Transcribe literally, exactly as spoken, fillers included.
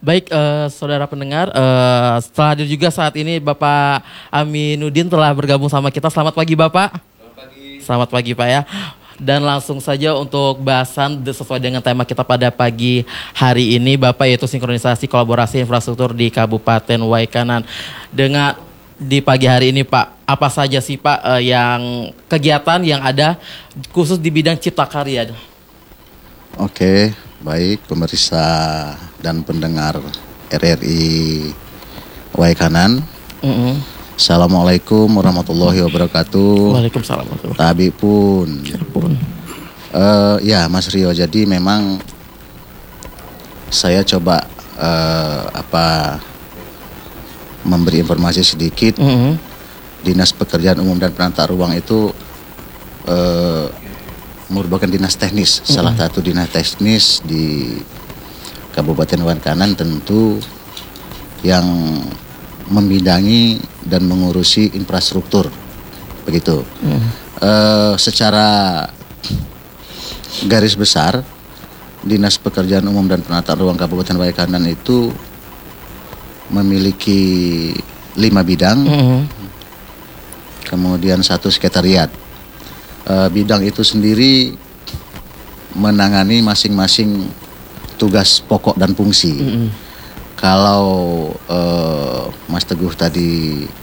Baik, eh, saudara pendengar, eh, setelah hadir juga saat ini Bapak Aminuddin telah bergabung sama kita. Selamat pagi Bapak. Selamat pagi. Selamat pagi Pak ya. Dan langsung saja untuk bahasan sesuai dengan tema kita pada pagi hari ini Bapak, yaitu sinkronisasi kolaborasi infrastruktur di Kabupaten Waikanan. Dengan di pagi hari ini Pak, apa saja sih Pak eh, yang kegiatan yang ada khusus di bidang cipta karya? Oke, baik pemirsa dan pendengar R R I Waikanan. Mm-hmm. Assalamualaikum warahmatullahi wabarakatuh. Waalaikumsalam warahmatullahi Tabi pun. wabarakatuh. Uh, ya Mas Rio, jadi memang saya coba uh, apa memberi informasi sedikit. Mm-hmm. Dinas Pekerjaan Umum dan Penata Ruang itu uh, merupakan dinas teknis, mm-hmm. salah satu dinas teknis di Kabupaten Waikanan tentu yang membidangi dan mengurusi infrastruktur, begitu. Mm. Uh, secara garis besar, Dinas Pekerjaan Umum dan Penata Ruang Kabupaten Waikanan itu memiliki lima bidang, mm. kemudian satu sekretariat. Uh, bidang itu sendiri menangani masing-masing tugas pokok dan fungsi. Mm-hmm. Kalau uh, Mas Teguh tadi